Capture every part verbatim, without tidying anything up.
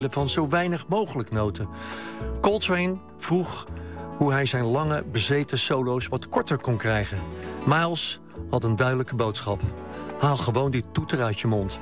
van zo weinig mogelijk noten. Coltrane vroeg hoe hij zijn lange, bezeten solo's wat korter kon krijgen. Miles had een duidelijke boodschap. Haal gewoon die toeter uit je mond.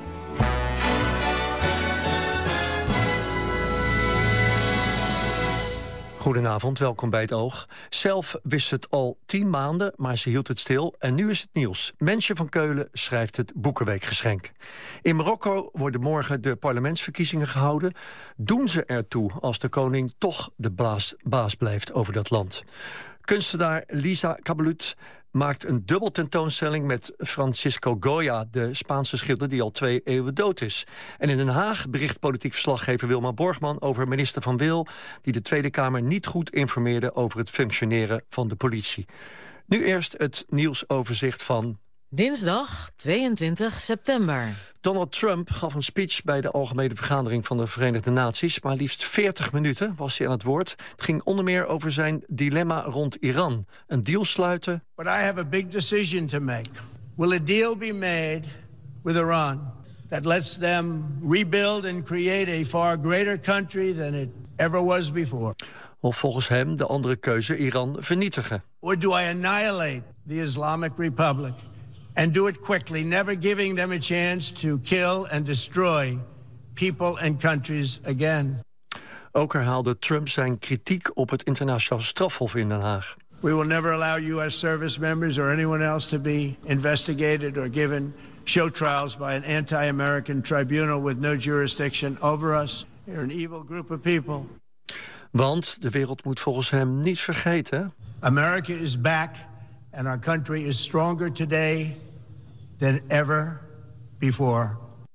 Goedenavond, welkom bij Het Oog. Zelf wist het al tien maanden, maar ze hield het stil. En nu is het nieuws. Mensje van Keulen schrijft het Boekenweekgeschenk. In Marokko worden morgen de parlementsverkiezingen gehouden. Doen ze ertoe als de koning toch de baas, baas blijft over dat land? Kunstenaar Lisa Kabelut maakt een dubbel tentoonstelling met Francisco Goya, de Spaanse schilder die al twee eeuwen dood is. En in Den Haag bericht politiek verslaggever Wilma Borgman over minister Van Wil, die de Tweede Kamer niet goed informeerde over het functioneren van de politie. Nu eerst het nieuwsoverzicht van dinsdag tweeëntwintig september. Donald Trump gaf een speech bij de Algemene Vergadering van de Verenigde Naties. Maar liefst veertig minuten was hij aan het woord. Het ging onder meer over zijn dilemma rond Iran. Een deal sluiten. But I have a big decision to make. Will a deal be made with Iran that lets them rebuild and create a far greater country than it ever was before? Of volgens hem de andere keuze Iran vernietigen. Or do I annihilate the Islamic Republic? And do it quickly, never giving them a chance to kill and destroy people and countries again. Ook herhaalde Trump zijn kritiek op het internationaal strafhof in Den Haag. We will never allow U S service members or anyone else to be investigated or given show trials by an anti-American tribunal with no jurisdiction over us. They're an evil group of people. Want de wereld moet volgens hem niet vergeten. America is back and our country is stronger today than ever before.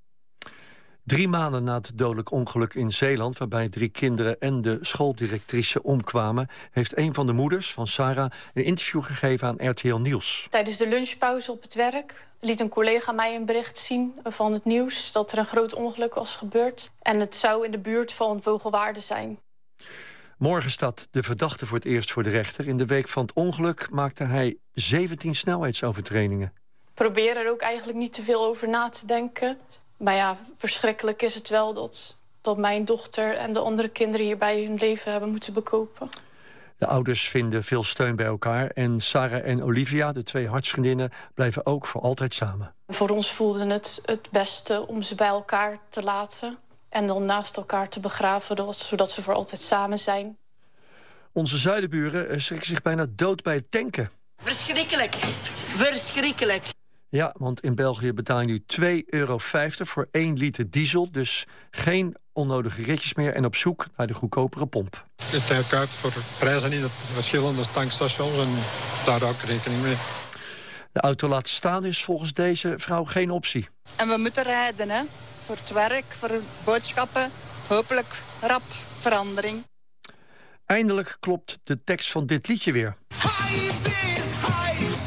Drie maanden na het dodelijk ongeluk in Zeeland, waarbij drie kinderen en de schooldirectrice omkwamen, heeft een van de moeders van Sarah een interview gegeven aan R T L Nieuws. Tijdens de lunchpauze op het werk liet een collega mij een bericht zien van het nieuws dat er een groot ongeluk was gebeurd. En het zou in de buurt van Vogelwaarde zijn. Morgen staat de verdachte voor het eerst voor de rechter. In de week van het ongeluk maakte hij zeventien snelheidsovertredingen. Ik probeer er ook eigenlijk niet te veel over na te denken. Maar ja, verschrikkelijk is het wel dat, dat mijn dochter en de andere kinderen hierbij hun leven hebben moeten bekopen. De ouders vinden veel steun bij elkaar. En Sarah en Olivia, de twee hartsvriendinnen, blijven ook voor altijd samen. Voor ons voelde het het beste om ze bij elkaar te laten en dan naast elkaar te begraven, zodat ze voor altijd samen zijn. Onze zuidenburen schrikken zich bijna dood bij het tanken. Verschrikkelijk. Verschrikkelijk. Ja, want in België betaal je nu twee euro vijftig voor één liter diesel. Dus geen onnodige ritjes meer en op zoek naar de goedkopere pomp. Het tijd uit voor prijzen in de verschillende tankstations en daar hou ik rekening mee. De auto laten staan is volgens deze vrouw geen optie. En we moeten rijden, hè? Voor het werk, voor boodschappen. Hopelijk rap verandering. Eindelijk klopt de tekst van dit liedje weer. Hives is Hives.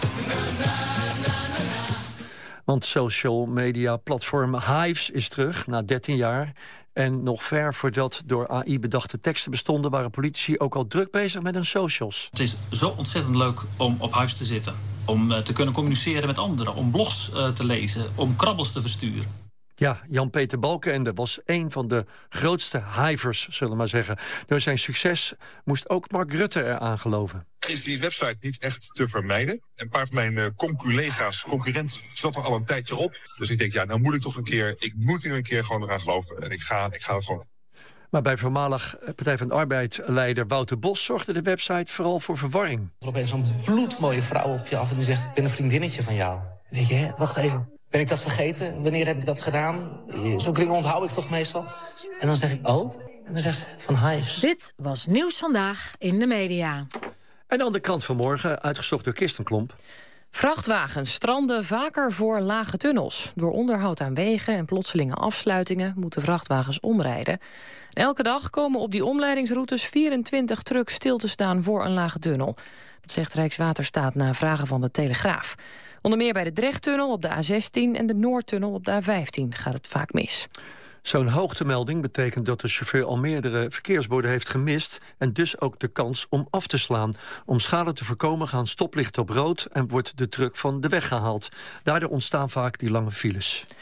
Want social media platform Hives is terug na dertien jaar. En nog ver voordat door A I bedachte teksten bestonden, waren politici ook al druk bezig met hun socials. Het is zo ontzettend leuk om op Hives te zitten. Om uh, te kunnen communiceren met anderen. Om blogs uh, te lezen. Om krabbels te versturen. Ja, Jan-Peter Balkenende was een van de grootste hivers, zullen we maar zeggen. Door zijn succes moest ook Mark Rutte eraan geloven. Is die website niet echt te vermijden? Een paar van mijn uh, conculega's, concurrenten, zat er al een tijdje op. Dus ik denk, ja, nou moet ik toch een keer, ik moet er een keer gewoon eraan geloven. En ik ga, ik ga het gewoon. Maar bij voormalig Partij van de Arbeid-leider Wouter Bos zorgde de website vooral voor verwarring. Er opeens zo'n bloedmooie vrouw op je af en die zegt, ik ben een vriendinnetje van jou. Dan denk je, hè, wacht even. Ben ik dat vergeten? Wanneer heb ik dat gedaan? Zo'n kring onthoud ik toch meestal? En dan zeg ik, oh. En dan zegt ze, van Hives. Dit was Nieuws Vandaag in de media. En dan de krant van morgen, uitgezocht door Kirsten Klomp. Vrachtwagens stranden vaker voor lage tunnels. Door onderhoud aan wegen en plotselinge afsluitingen moeten vrachtwagens omrijden. En elke dag komen op die omleidingsroutes vierentwintig trucks stil te staan voor een lage tunnel. Dat zegt Rijkswaterstaat na vragen van de Telegraaf. Onder meer bij de Drechttunnel op de A zestien en de Noordtunnel op de A vijftien gaat het vaak mis. Zo'n hoogtemelding betekent dat de chauffeur al meerdere verkeersborden heeft gemist en dus ook de kans om af te slaan. Om schade te voorkomen gaan stoplichten op rood en wordt de truck van de weg gehaald. Daardoor ontstaan vaak die lange files.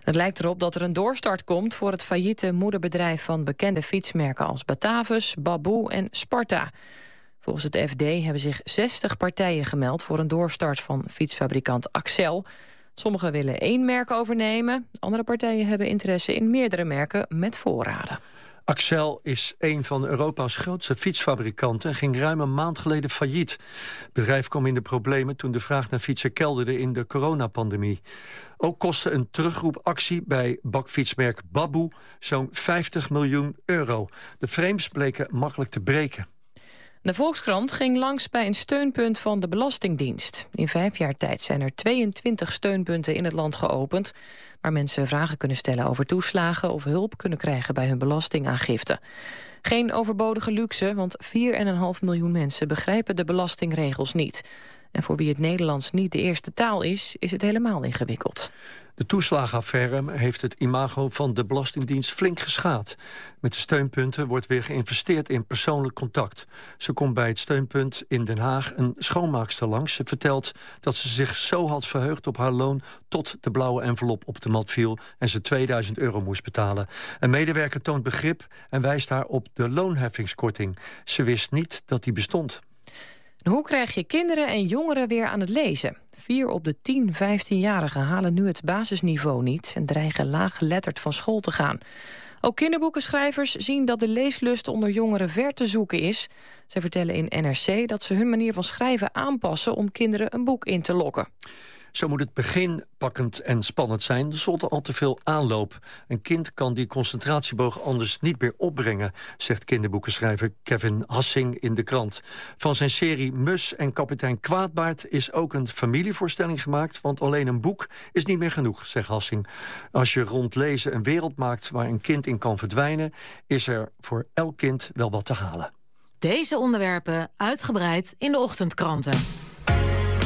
Het lijkt erop dat er een doorstart komt voor het failliete moederbedrijf van bekende fietsmerken als Batavus, Baboe en Sparta. Volgens het F D hebben zich zestig partijen gemeld voor een doorstart van fietsfabrikant Accel. Sommigen willen één merk overnemen. Andere partijen hebben interesse in meerdere merken met voorraden. Accel is een van Europa's grootste fietsfabrikanten en ging ruim een maand geleden failliet. Het bedrijf kwam in de problemen toen de vraag naar fietsen kelderde in de coronapandemie. Ook kostte een terugroepactie bij bakfietsmerk Baboe zo'n vijftig miljoen euro. De frames bleken makkelijk te breken. De Volkskrant ging langs bij een steunpunt van de Belastingdienst. In vijf jaar tijd zijn er tweeëntwintig steunpunten in het land geopend, waar mensen vragen kunnen stellen over toeslagen of hulp kunnen krijgen bij hun belastingaangifte. Geen overbodige luxe, want vier komma vijf miljoen mensen begrijpen de belastingregels niet. En voor wie het Nederlands niet de eerste taal is, is het helemaal ingewikkeld. De toeslagenaffaire heeft het imago van de Belastingdienst flink geschaad. Met de steunpunten wordt weer geïnvesteerd in persoonlijk contact. Zo komt bij het steunpunt in Den Haag een schoonmaakster langs. Ze vertelt dat ze zich zo had verheugd op haar loon tot de blauwe envelop op de mat viel en ze tweeduizend euro moest betalen. Een medewerker toont begrip en wijst haar op de loonheffingskorting. Ze wist niet dat die bestond. Hoe krijg je kinderen en jongeren weer aan het lezen? Vier op de tien vijftienjarigen halen nu het basisniveau niet en dreigen laaggeletterd van school te gaan. Ook kinderboekenschrijvers zien dat de leeslust onder jongeren ver te zoeken is. Zij vertellen in N R C dat ze hun manier van schrijven aanpassen om kinderen een boek in te lokken. Zo moet het begin pakkend en spannend zijn, zonder al te veel aanloop. Een kind kan die concentratieboog anders niet meer opbrengen, zegt kinderboekenschrijver Kevin Hassing in de krant. Van zijn serie Mus en kapitein Kwaadbaard is ook een familievoorstelling gemaakt, want alleen een boek is niet meer genoeg, zegt Hassing. Als je rond lezen een wereld maakt waar een kind in kan verdwijnen, is er voor elk kind wel wat te halen. Deze onderwerpen uitgebreid in de ochtendkranten.